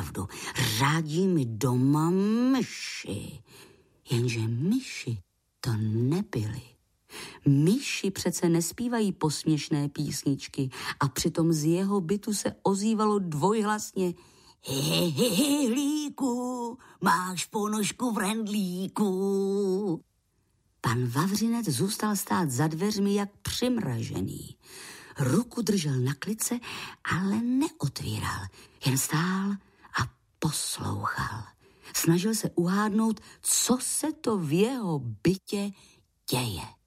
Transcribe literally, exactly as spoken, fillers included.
pravdu. Řádí mi doma myši. Jenže myši to nebyly. Myši přece nespívají posměšné písničky a přitom z jeho bytu se ozývalo dvojhlasně: Hlíku, máš ponožku v rendlíku. Pan Vavřinec zůstal stát za dveřmi jak přimražený. Ruku držel na klice, ale neotvíral. Jen stál a poslouchal. Snažil se uhádnout, co se to v jeho bytě děje.